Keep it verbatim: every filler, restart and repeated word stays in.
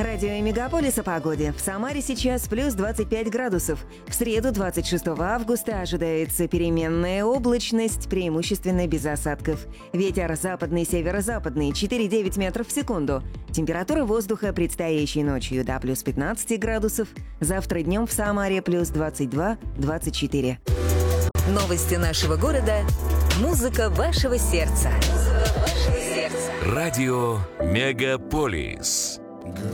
Радио Мегаполис о погоде. В Самаре сейчас плюс двадцать пять градусов. В среду, двадцать шестого августа, ожидается переменная облачность, преимущественно без осадков. Ветер западный, северо-западный, четыре девять метров в секунду. Температура воздуха предстоящей ночью до плюс пятнадцать градусов. Завтра днем в Самаре плюс двадцать два двадцать четыре. Новости нашего города. Музыка вашего сердца. Радио Мегаполис.